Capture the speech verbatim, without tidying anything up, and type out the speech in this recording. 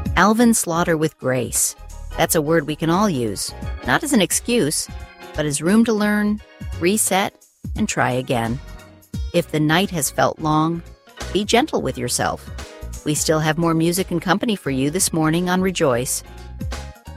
Alvin Slaughter with grace. That's a word we can all use, not as an excuse, but as room to learn, reset, and try again. If the night has felt long, be gentle with yourself. We still have more music and company for you this morning on Rejoice.